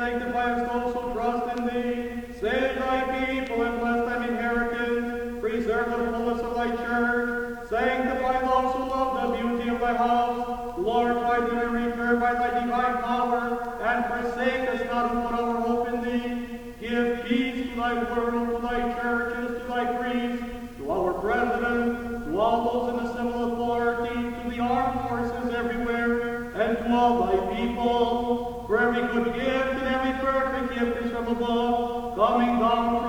sanctify those who trust in thee. Save thy people and bless thine inheritance. Preserve the fullness of thy church. Sanctify those who love the beauty of thy house. Glorify thee and recur by thy divine power, and forsake us not who put our hope in thee. Give peace to thy world, to thy churches, to thy priests, to our president, to all those in the civil authority, to the armed forces everywhere, and to all thy people. For every good gift and every perfect gift is from above, coming down